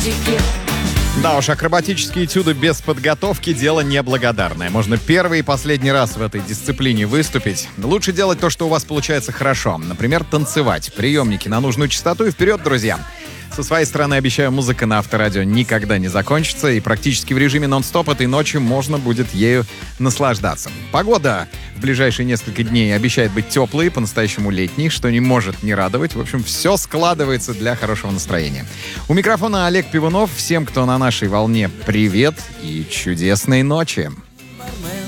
мальчики. Да уж, акробатические этюды без подготовки — дело неблагодарное. Можно первый и последний раз в этой дисциплине выступить. Лучше делать то, что у вас получается хорошо. Например, танцевать. Приемники на нужную частоту и вперед, друзья! Со своей стороны обещаю, музыка на Авторадио никогда не закончится, и практически в режиме нон-стоп этой ночью можно будет ею наслаждаться. Погода в ближайшие несколько дней обещает быть теплой, по-настоящему летней, что не может не радовать. В общем, все складывается для хорошего настроения. У микрофона Олег Пивунов. Всем, кто на нашей волне, привет и чудесной ночи!